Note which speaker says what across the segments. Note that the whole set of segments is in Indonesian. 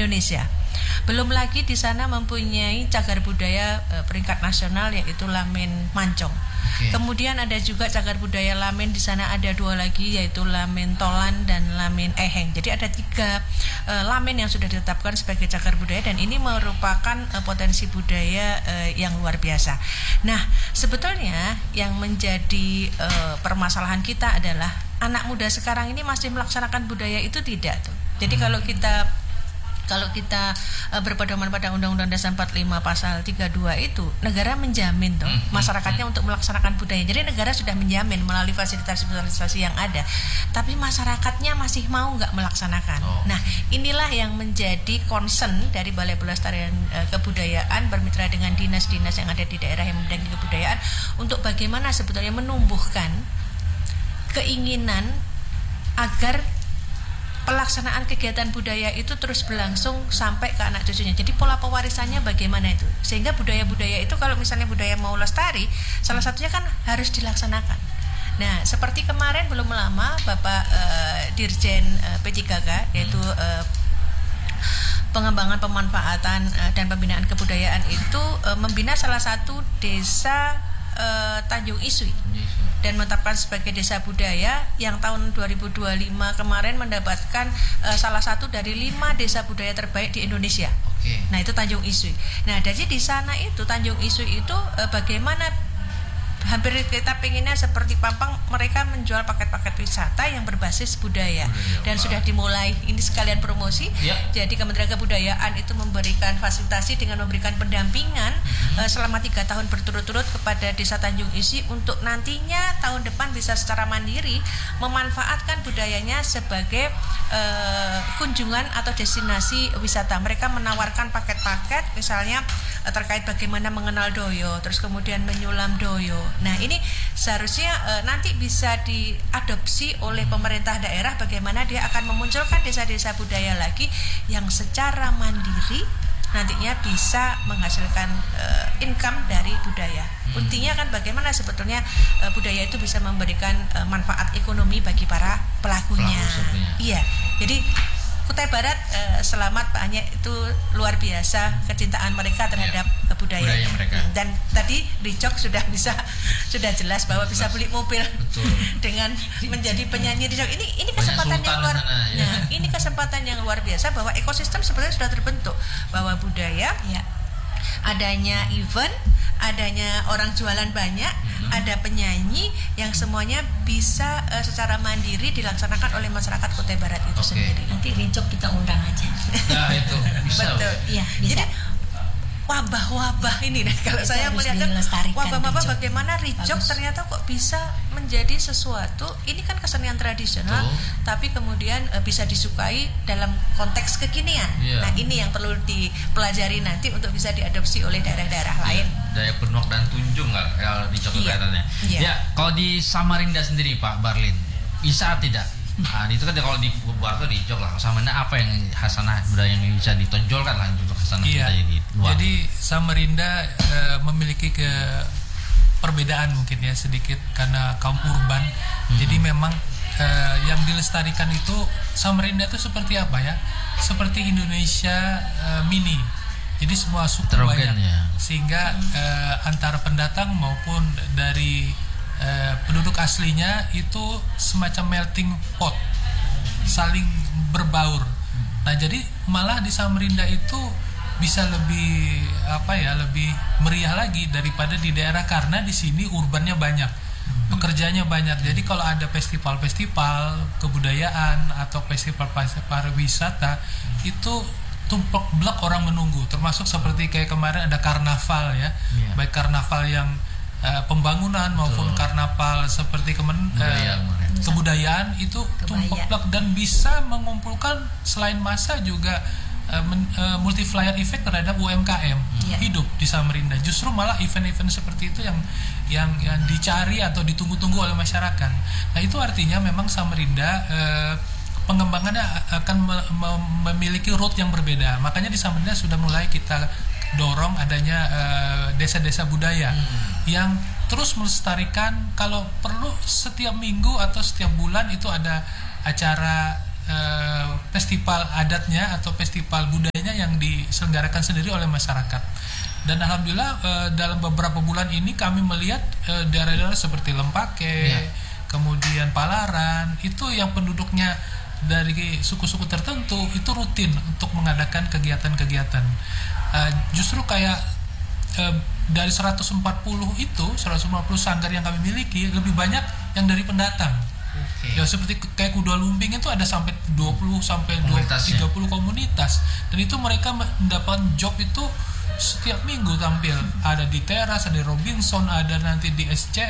Speaker 1: Indonesia. Belum lagi di sana mempunyai cagar budaya peringkat nasional, yaitu Lamen Mancong. Kemudian ada juga cagar budaya Lamen, di sana ada 2 lagi, yaitu Lamen Tolan dan Lamen Eheng. Jadi ada 3 Lamen yang sudah ditetapkan sebagai cagar budaya, dan ini merupakan potensi budaya yang luar biasa. Nah, sebetulnya yang menjadi permasalahan kita adalah anak muda sekarang ini masih melaksanakan budaya itu tidak tuh. Jadi kalau kita berpedoman pada Undang-Undang Dasar 45 pasal 32 itu, negara menjamin tuh masyarakatnya untuk melaksanakan budaya. Jadi negara sudah menjamin melalui fasilitas-fasilitas yang ada, tapi masyarakatnya masih mau nggak melaksanakan. Nah, inilah yang menjadi concern dari Balai Pelestarian Kebudayaan bermitra dengan dinas-dinas yang ada di daerah yang membidangi kebudayaan untuk bagaimana sebetulnya menumbuhkan keinginan agar pelaksanaan kegiatan budaya itu terus berlangsung sampai ke anak cucunya. Jadi pola pewarisannya bagaimana itu, sehingga budaya-budaya itu kalau misalnya budaya mau lestari, salah satunya kan harus dilaksanakan. Nah, seperti kemarin belum lama Bapak Dirjen P3K, yaitu pengembangan, pemanfaatan dan pembinaan kebudayaan itu membina salah satu desa Tanjung Isui dan menetapkan sebagai desa budaya yang tahun 2025 kemarin mendapatkan salah satu dari 5 desa budaya terbaik di Indonesia. Nah, itu Tanjung Isui. Nah, jadi di sana itu Tanjung Isui itu bagaimana hampir kita pengennya seperti Pampang, mereka menjual paket-paket wisata yang berbasis budaya dan sudah dimulai. Ini sekalian promosi. Jadi Kementerian Kebudayaan itu memberikan fasilitasi dengan memberikan pendampingan selama 3 tahun berturut-turut kepada Desa Tanjung Isi untuk nantinya tahun depan bisa secara mandiri memanfaatkan budayanya sebagai kunjungan atau destinasi wisata. Mereka menawarkan paket-paket misalnya terkait bagaimana mengenal doyo, terus kemudian menyulam doyo. Nah, ini seharusnya nanti bisa diadopsi oleh pemerintah daerah, bagaimana dia akan memunculkan desa-desa budaya lagi yang secara mandiri nantinya bisa menghasilkan income dari budaya. Intinya kan bagaimana sebetulnya budaya itu bisa memberikan manfaat ekonomi bagi para pelakunya. Iya, jadi Kutai Barat selamat Pak Anye, itu luar biasa kecintaan mereka terhadap budaya mereka. Dan tadi Ricok sudah jelas bahwa bisa beli mobil dengan menjadi penyanyi Ricok. Ini kesempatan yang luar ini kesempatan yang luar biasa bahwa ekosistem sebenarnya sudah terbentuk, bahwa budaya adanya event, adanya orang jualan banyak, ada penyanyi yang semuanya bisa secara mandiri dilaksanakan oleh masyarakat Kutai Barat itu sendiri.
Speaker 2: Nanti Ricok kita undang aja.
Speaker 3: Nah, itu bisa.
Speaker 1: Betul.
Speaker 2: Iya, bisa.
Speaker 1: Jadi wabah-wabah ini kalau saya melihat wabah-wabah bagaimana Ricok ternyata kok bisa menjadi sesuatu, ini kan kesenian tradisional tapi kemudian bisa disukai dalam konteks kekinian. Nah, ini yang perlu dipelajari nanti untuk bisa diadopsi oleh daerah-daerah lain.
Speaker 3: Dayak Penuak dan Tunjung kalau Ricok kelihatannya. Ya, kalau di Samarinda sendiri Pak Barlin, bisa tidak? Nah, itu kan kalau di Buarto di Jog lah. Samarinda apa yang hasanah budaya yang bisa ditonjolkan lah untuk hasanah budaya di luar?
Speaker 4: Jadi Samarinda memiliki perbedaan mungkin ya sedikit karena kaum urban. Jadi memang yang dilestarikan itu Samarinda itu seperti apa ya? Seperti Indonesia mini. Jadi semua suku banyak sehingga antara pendatang maupun dari penduduk aslinya itu semacam melting pot, saling berbaur. Nah, jadi malah di Samarinda itu bisa lebih lebih meriah lagi daripada di daerah, karena di sini urbannya banyak, pekerjaannya banyak. Jadi kalau ada festival-festival kebudayaan atau festival pariwisata itu tumpuk blek orang menunggu, termasuk seperti kayak kemarin ada karnaval baik karnaval yang pembangunan maupun karnaval seperti kebudayaan itu tumpuk dan bisa mengumpulkan selain massa juga multiplier effect terhadap UMKM hidup di Samarinda. Justru malah event-event seperti itu yang dicari atau ditunggu-tunggu oleh masyarakat. Nah, itu artinya memang Samarinda pengembangannya akan memiliki route yang berbeda. Makanya di Samarinda sudah mulai kita dorong adanya desa-desa budaya yang terus melestarikan. Kalau perlu setiap minggu atau setiap bulan itu ada acara festival adatnya atau festival budaya banyak yang diselenggarakan sendiri oleh masyarakat. Dan alhamdulillah dalam beberapa bulan ini kami melihat daerah-daerah seperti Lempake, kemudian Palaran, itu yang penduduknya dari suku-suku tertentu itu rutin untuk mengadakan kegiatan-kegiatan. Justru kayak dari 140 sanggar yang kami miliki, lebih banyak yang dari pendatang. Ya seperti kayak Kuda Lumping itu ada sampai 20 sampai 30 komunitas, dan itu mereka mendapat job itu setiap minggu tampil. Ada di Teras, ada di Robinson, ada nanti di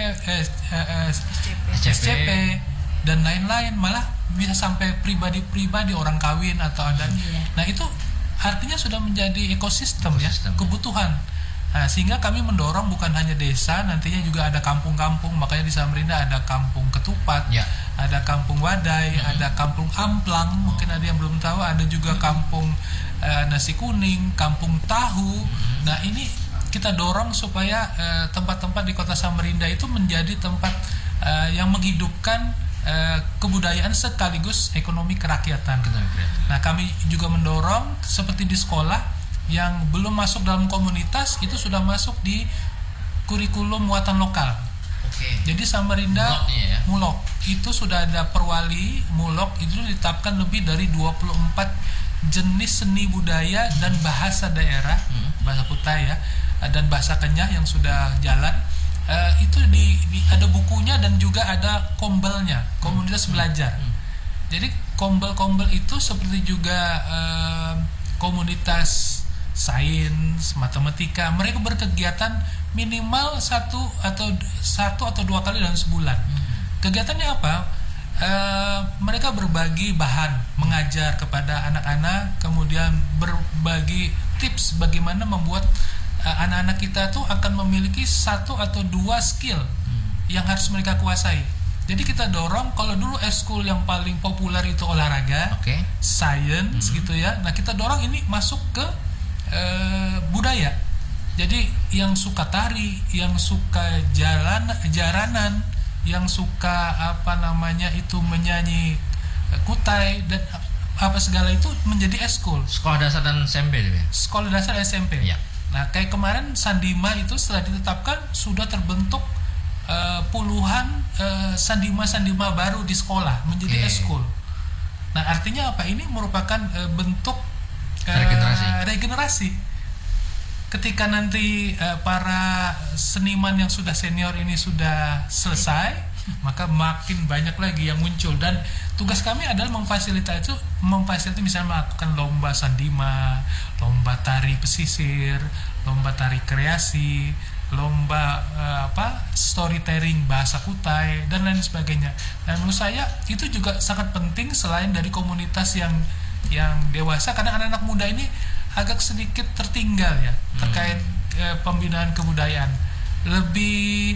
Speaker 4: SCP dan lain-lain, malah bisa sampai pribadi-pribadi orang kawin atau ada. Nah itu artinya sudah menjadi ekosistem ya, kebutuhan. Nah, sehingga kami mendorong bukan hanya desa, nantinya juga ada kampung-kampung. Makanya di Samarinda ada kampung Ketupat, ada kampung Wadai, ada kampung Amplang, mungkin ada yang belum tahu, ada juga kampung Nasi Kuning, kampung Tahu. Nah ini kita dorong supaya tempat-tempat di kota Samarinda itu menjadi tempat yang menghidupkan kebudayaan sekaligus ekonomi kerakyatan. Nah kami juga mendorong seperti di sekolah yang belum masuk dalam komunitas itu sudah masuk di kurikulum muatan lokal. Jadi Samarinda Mulok itu sudah ada perwali Mulok, itu ditetapkan lebih dari 24 jenis seni budaya dan bahasa daerah, bahasa Kutai ya, dan bahasa Kenyah yang sudah jalan. Itu ada bukunya dan juga ada kombelnya, komunitas belajar. Jadi kombel-kombel itu seperti juga komunitas sains, matematika, mereka berkegiatan minimal satu atau dua kali dalam sebulan. Kegiatannya apa? Mereka berbagi bahan, mengajar kepada anak-anak, kemudian berbagi tips bagaimana membuat anak-anak kita tuh akan memiliki satu atau dua skill yang harus mereka kuasai. Jadi kita dorong, kalau dulu eskul yang paling populer itu olahraga, sains gitu ya. Nah kita dorong ini masuk ke budaya. Jadi yang suka tari, yang suka jaranan, yang suka itu menyanyi Kutai dan apa segala itu menjadi eskul.
Speaker 3: Sekolah dasar dan SMP ya?
Speaker 4: Sekolah dasar SMP. Ya. Nah kayak kemarin Sandima itu setelah ditetapkan sudah terbentuk puluhan sandima baru di sekolah menjadi eskul. Nah artinya apa? Ini merupakan bentuk regenerasi. Ketika nanti para seniman yang sudah senior ini sudah selesai, maka makin banyak lagi yang muncul, dan tugas kami adalah memfasilitasi misalnya melakukan lomba sandima, lomba tari pesisir, lomba tari kreasi, lomba storytelling bahasa Kutai dan lain sebagainya. Dan menurut saya itu juga sangat penting selain dari komunitas yang dewasa, karena anak-anak muda ini agak sedikit tertinggal ya terkait pembinaan kebudayaan. Lebih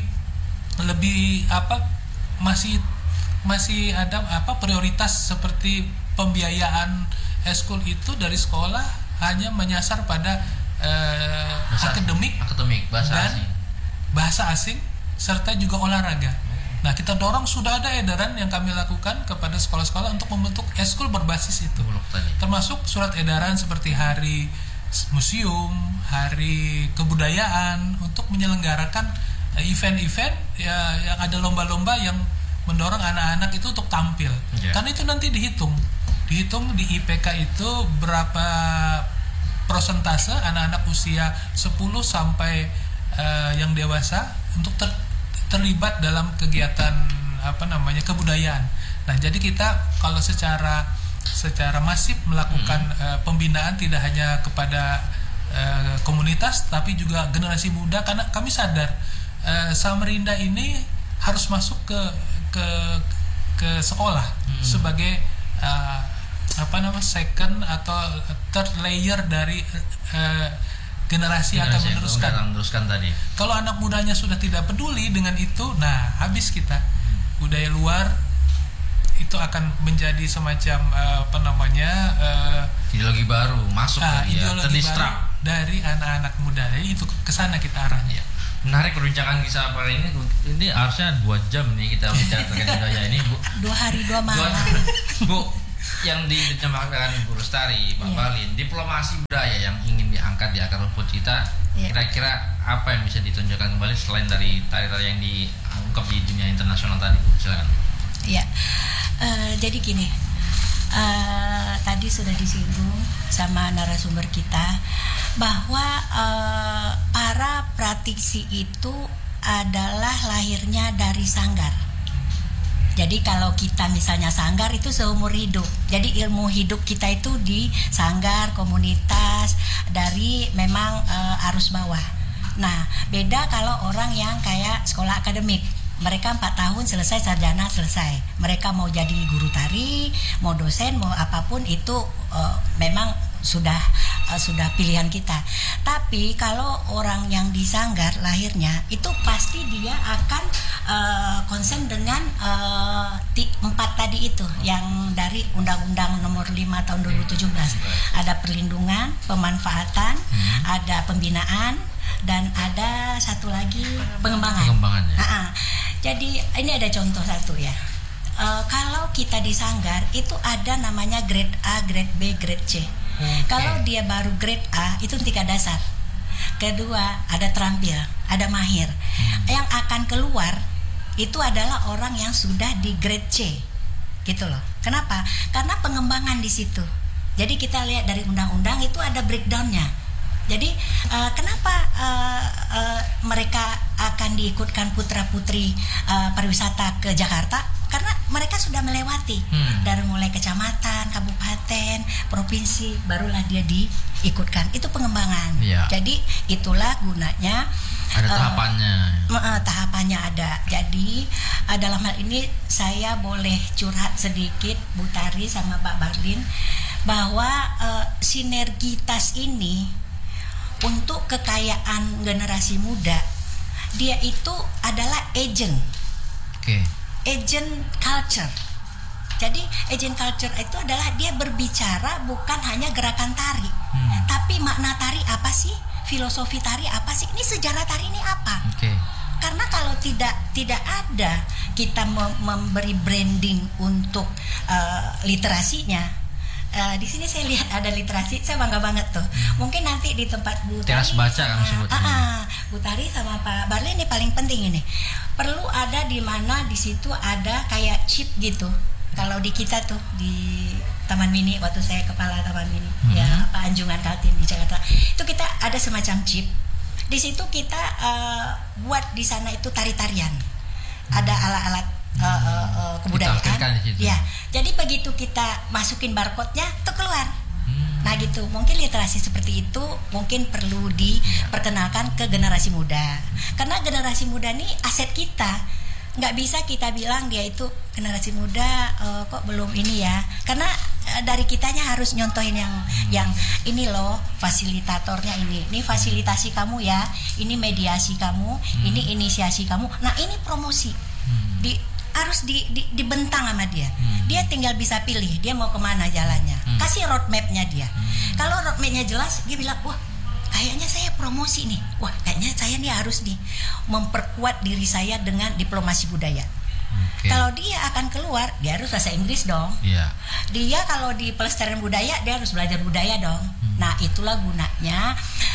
Speaker 4: masih ada prioritas seperti pembiayaan eskul itu dari sekolah hanya menyasar pada akademik bahasa asing serta juga olahraga. Nah kita dorong, sudah ada edaran yang kami lakukan kepada sekolah-sekolah untuk membentuk eskul berbasis itu, termasuk surat edaran seperti hari museum, hari kebudayaan, untuk menyelenggarakan event-event yang ada lomba-lomba yang mendorong anak-anak itu untuk tampil. Karena itu nanti dihitung di IPK itu berapa persentase anak-anak usia 10 sampai yang dewasa untuk terlibat dalam kegiatan kebudayaan. Nah, jadi kita kalau secara masif melakukan pembinaan tidak hanya kepada komunitas tapi juga generasi muda, karena kami sadar Samarinda ini harus masuk ke sekolah sebagai second atau third layer dari generasi yang akan meneruskan tadi. Kalau anak mudanya sudah tidak peduli dengan itu, nah habis kita. Budaya luar itu akan menjadi semacam
Speaker 3: ideologi baru masuk
Speaker 4: ideologi baru dari anak-anak muda. Jadi itu kesana kita arahnya.
Speaker 3: Menarik perbincangan kisah apa ini. Ini harusnya 2 jam nih kita bicara terkait budaya ini, Bu.
Speaker 1: 2 hari 2 malam.
Speaker 3: Bu, yang diterjemahkan Bu Lestari, Pak Barlin, diplomasi budaya yang ingin diangkat di akar rumput kita, kira-kira apa yang bisa ditunjukkan kembali selain dari tari-tari yang diungkap di dunia internasional tadi? Silakan.
Speaker 2: Iya, jadi gini, tadi sudah disinggung sama narasumber kita bahwa para praktisi itu adalah lahirnya dari sanggar. Jadi kalau kita misalnya sanggar itu seumur hidup. Jadi ilmu hidup kita itu di sanggar, komunitas, dari memang arus bawah. Nah, beda kalau orang yang kayak sekolah akademik. Mereka 4 tahun selesai, sarjana selesai. Mereka mau jadi guru tari, mau dosen, mau apapun itu memang sudah pilihan kita. Tapi kalau orang yang di sanggar lahirnya itu pasti dia akan konsen dengan 4 tadi itu yang dari Undang-Undang Nomor 5 tahun 2017. Ada perlindungan, pemanfaatan, ada pembinaan, dan ada satu lagi pengembangan. Jadi ini ada contoh satu ya. Kalau kita di sanggar itu ada namanya grade A, grade B, grade C. Kalau dia baru grade A itu tingkat dasar. Kedua ada terampil, ada mahir. Yang akan keluar itu adalah orang yang sudah di grade C, gitu loh. Kenapa? Karena pengembangan di situ. Jadi kita lihat dari undang-undang itu ada breakdownnya. Jadi kenapa mereka akan diikutkan putra-putri pariwisata ke Jakarta? Karena mereka sudah melewati dari mulai kecamatan, kabupaten, provinsi, barulah dia diikutkan. Itu pengembangan. Jadi itulah gunanya.
Speaker 3: Ada tahapannya.
Speaker 2: Tahapannya ada. Jadi dalam hal ini saya boleh curhat sedikit Bu Tari sama Pak Barlin bahwa sinergitas ini untuk kekayaan generasi muda, dia itu adalah agent. Agent culture. Jadi agent culture itu adalah dia berbicara bukan hanya gerakan tari, tapi makna tari apa sih, filosofi tari apa sih, ini sejarah tari ini apa. Karena kalau tidak ada kita memberi branding untuk literasinya. Di sini saya lihat ada literasi, saya bangga banget tuh. Mungkin nanti di tempat Bu Tari,
Speaker 3: teras baca kami sebutnya.
Speaker 2: Bu Tari sama Pak Barlin ini paling penting ini. Perlu ada di mana di situ ada kayak chip gitu. Kalau di kita tuh di Taman Mini, waktu saya kepala Taman Mini, Anjungan Kaltim di Jakarta, itu kita ada semacam chip. Di situ kita buat di sana itu tari-tarian. Ada alat-alat kebudayaan. Ya, jadi begitu kita masukin barcode-nya tuh keluar. Nah gitu, mungkin literasi seperti itu mungkin perlu diperkenalkan ke generasi muda. Karena generasi muda nih aset kita. Nggak bisa kita bilang dia itu generasi muda kok belum ini ya. Karena dari kitanya harus nyontohin yang ini loh, fasilitatornya ini fasilitasi kamu ya, ini mediasi kamu, ini inisiasi kamu. Nah ini promosi. Harus dibentang sama dia. Dia tinggal bisa pilih dia mau kemana jalannya. Kasih roadmapnya dia. Kalau roadmapnya jelas, dia bilang, wah kayaknya saya promosi nih. Wah kayaknya saya nih harus memperkuat diri saya dengan diplomasi budaya. Kalau dia akan keluar, dia harus bahasa Inggris dong. Dia kalau di pelestarian budaya, dia harus belajar budaya dong. Nah itulah gunanya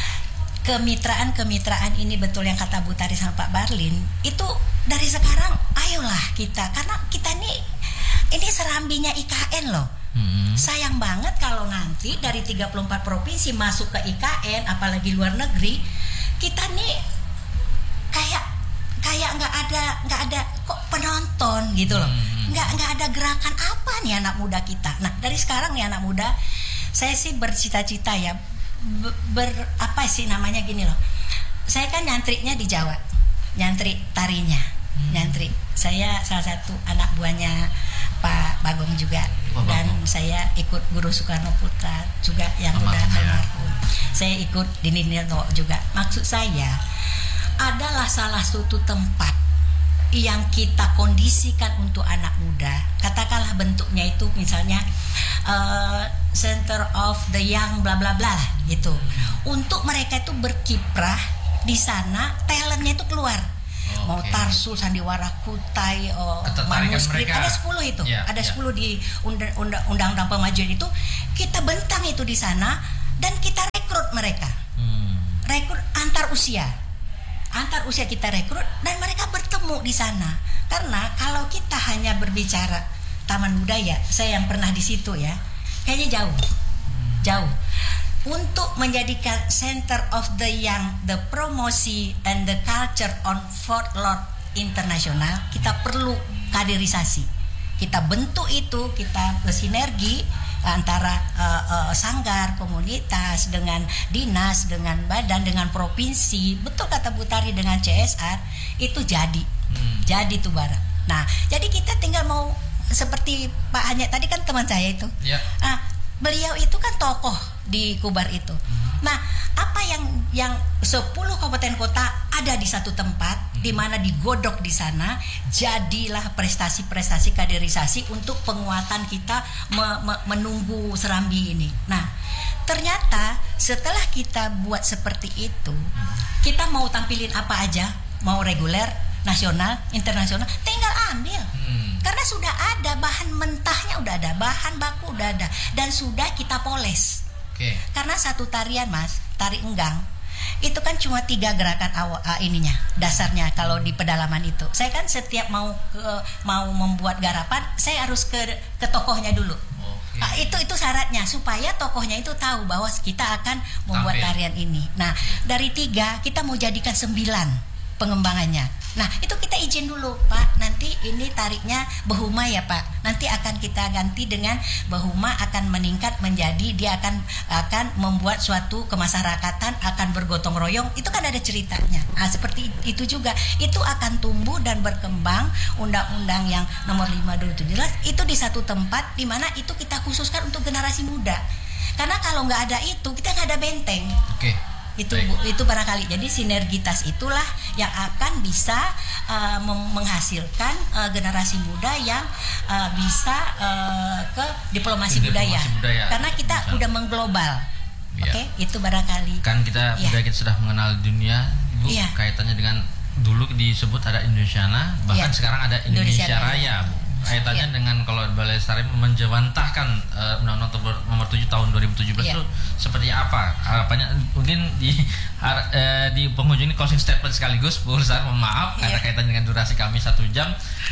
Speaker 2: kemitraan ini, betul yang kata Bu Tari sama Pak Barlin, itu dari sekarang ayolah kita, karena kita ini serambinya IKN loh. Sayang banget kalau nanti dari 34 provinsi masuk ke IKN, apalagi luar negeri, kita nih kayak nggak ada kok penonton gitu loh. Nggak ada gerakan apa nih anak muda kita. Nah dari sekarang nih anak muda, saya sih bercita-cita ya apa sih namanya gini loh. Saya kan nyantriknya di Jawa, nyantri tarinya, nyantri. Saya salah satu anak buahnya Pak Bagong juga, dan saya ikut Guru Soekarno Putra juga yang udah almarhum. Saya ikut Dini Nirno juga. Maksud saya adalah salah satu tempat yang kita kondisikan untuk anak muda. Katakanlah bentuknya itu misalnya Center of the Young bla bla bla gitu. Untuk mereka itu berkiprah di sana, talentnya itu keluar. Mau Tarsul, Sandiwara Kutai, manuskrip, ada 10 itu. Ada 10 di undang-undang pemajuan itu, kita bentang itu di sana dan kita rekrut mereka. Rekrut antar usia kita rekrut dan mereka bertemu di sana. Karena kalau kita hanya berbicara taman budaya, saya yang pernah di situ ya, kayaknya jauh. Untuk menjadikan center of the young, the promosi and the culture on folklore internasional, kita perlu kaderisasi. Kita bentuk itu, kita bersinergi antara sanggar, komunitas, dengan dinas, dengan badan, dengan provinsi. Betul kata Bu Tari, dengan CSR itu jadi tuh Bara. Nah, jadi kita tinggal mau seperti Pak Hanya tadi kan teman saya itu. Beliau itu kan tokoh di Kubar itu. Nah, apa yang 10 kabupaten kota ada di satu tempat, di mana digodok di sana, jadilah prestasi-prestasi kaderisasi untuk penguatan kita menunggu Serambi ini. Nah, ternyata setelah kita buat seperti itu, kita mau tampilin apa aja, mau reguler, nasional, internasional, tinggal ambil. Karena sudah ada bahan mentahnya, udah ada bahan baku, udah ada, dan sudah kita poles. Karena satu tarian Mas, tari enggang itu kan cuma 3 gerakan ininya dasarnya. Kalau di pedalaman itu, saya kan setiap mau membuat garapan, saya harus ke tokohnya dulu. Itu syaratnya supaya tokohnya itu tahu bahwa kita akan membuat tarian ini. Nah, dari 3 kita mau jadikan 9 pengembangannya. Nah, itu kita izin dulu, Pak. Nanti ini tariknya Bahuma ya, Pak. Nanti akan kita ganti dengan Bahuma akan meningkat menjadi dia akan membuat suatu kemasyarakatan, akan bergotong royong. Itu kan ada ceritanya. Nah, seperti itu juga. Itu akan tumbuh dan berkembang. Undang-undang yang nomor 5 2017 itu di satu tempat di mana itu kita khususkan untuk generasi muda. Karena kalau nggak ada itu, kita nggak ada benteng. Itu barangkali. Jadi sinergitas itulah yang akan bisa menghasilkan generasi muda yang bisa ke diplomasi budaya. Karena kita udah mengglobal. Itu barangkali.
Speaker 3: Kan kita budaya kita sudah mengenal dunia, Bu. Kaitannya dengan dulu disebut ada Indonesiana, bahkan sekarang ada Indonesia Raya, Bu. Kaitannya dengan kalau Balai Lestari menjawantahkan Undang-Undang Nomor 7 tahun 2017 itu seperti apa? Harapannya mungkin di penghujung ini closing statement sekaligus, Bu Lestari, mohon maaf karena kaitannya dengan durasi kami 1 jam.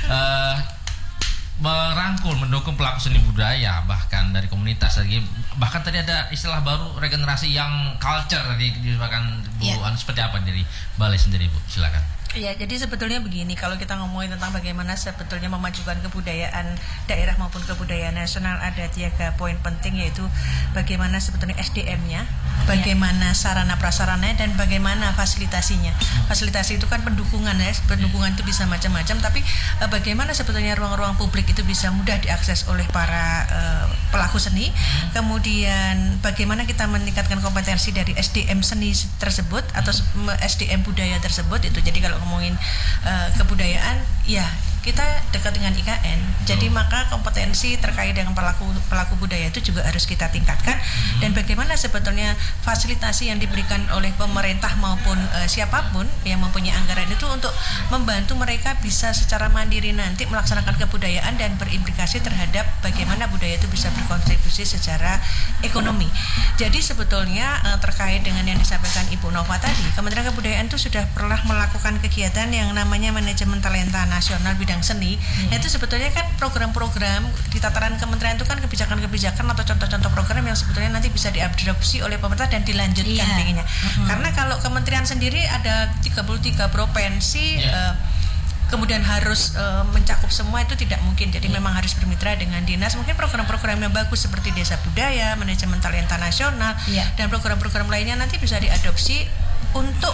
Speaker 3: Merangkul, mendukung pelaku seni budaya bahkan dari komunitas lagi, bahkan tadi ada istilah baru regenerasi yang culture disebutkan Bu. Seperti apa dari Balai sendiri, Bu? Silakan.
Speaker 1: Ya, jadi sebetulnya begini, kalau kita ngomongin tentang bagaimana sebetulnya memajukan kebudayaan daerah maupun kebudayaan nasional, ada 3 poin penting, yaitu bagaimana sebetulnya SDM-nya, bagaimana sarana prasarana, dan bagaimana fasilitasinya. Fasilitasi itu kan pendukungan ya, pendukungan itu bisa macam-macam, tapi bagaimana sebetulnya ruang-ruang publik itu bisa mudah diakses oleh para pelaku seni. Kemudian bagaimana kita meningkatkan kompetensi dari SDM seni tersebut atau SDM budaya tersebut itu. Jadi kalau ngomongin kebudayaan, ya kita dekat dengan IKN. Jadi maka kompetensi terkait dengan pelaku budaya itu juga harus kita tingkatkan. Dan bagaimana sebetulnya fasilitasi yang diberikan oleh pemerintah maupun siapapun yang mempunyai anggaran itu untuk membantu mereka bisa secara mandiri nanti melaksanakan kebudayaan dan berimplikasi terhadap bagaimana budaya itu bisa berkontribusi secara ekonomi. Jadi sebetulnya terkait dengan yang disampaikan Ibu Nova tadi, Kementerian Kebudayaan itu sudah pernah melakukan kegiatan yang namanya manajemen talenta nasional bidang seni. Nah, itu sebetulnya kan program-program di tataran kementerian itu kan kebijakan-kebijakan atau contoh-contoh program yang sebetulnya nanti bisa diadopsi oleh pemerintah dan dilanjutkan pengennya. Karena kalau kementerian sendiri ada 33 provinsi, kemudian harus mencakup semua itu tidak mungkin. Jadi memang harus bermitra dengan dinas. Mungkin program-program yang bagus seperti Desa Budaya, manajemen talenta nasional, dan program-program lainnya nanti bisa diadopsi untuk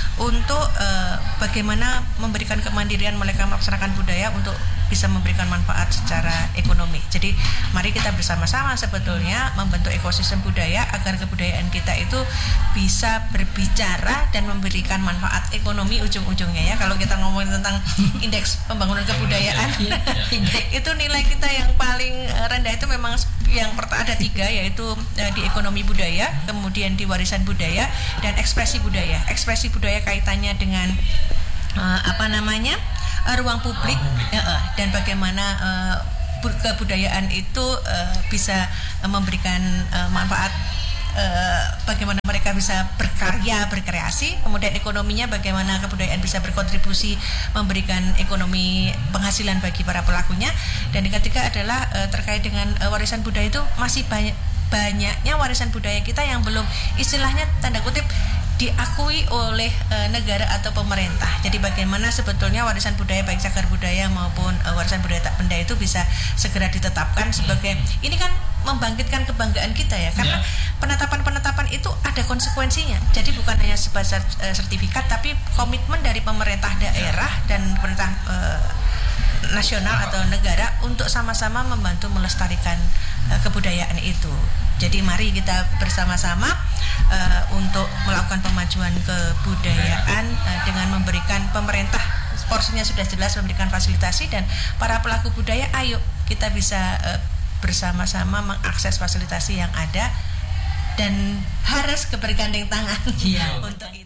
Speaker 1: bagaimana memberikan kemandirian mereka melaksanakan budaya untuk bisa memberikan manfaat secara ekonomi. Jadi mari kita bersama-sama sebetulnya membentuk ekosistem budaya agar kebudayaan kita itu bisa berbicara dan memberikan manfaat ekonomi ujung-ujungnya ya. Kalau kita ngomongin tentang indeks pembangunan kebudayaan, itu nilai kita yang paling rendah itu memang yang ada 3, yaitu di ekonomi budaya, kemudian di warisan budaya, dan ekspresi budaya. Ekspresi budaya kaitannya dengan ruang publik. Dan bagaimana kebudayaan itu bisa memberikan manfaat, bagaimana mereka bisa berkarya, berkreasi, kemudian ekonominya bagaimana kebudayaan bisa berkontribusi memberikan ekonomi penghasilan bagi para pelakunya. Dan yang ketiga adalah terkait dengan warisan budaya itu masih banyaknya warisan budaya kita yang belum istilahnya tanda kutip diakui oleh negara atau pemerintah. Jadi bagaimana sebetulnya warisan budaya baik cagar budaya maupun warisan budaya tak benda itu bisa segera ditetapkan sebagai, ini kan membangkitkan kebanggaan kita ya, karena penetapan itu ada konsekuensinya. Jadi bukan hanya sebatas sertifikat, tapi komitmen dari pemerintah daerah dan pemerintah nasional atau negara untuk sama-sama membantu melestarikan kebudayaan itu. Jadi mari kita bersama-sama untuk melakukan pemajuan kebudayaan dengan memberikan, pemerintah porsinya sudah jelas memberikan fasilitasi, dan para pelaku budaya ayo kita bisa bersama-sama mengakses fasilitasi yang ada dan harus bergandeng tangan untuk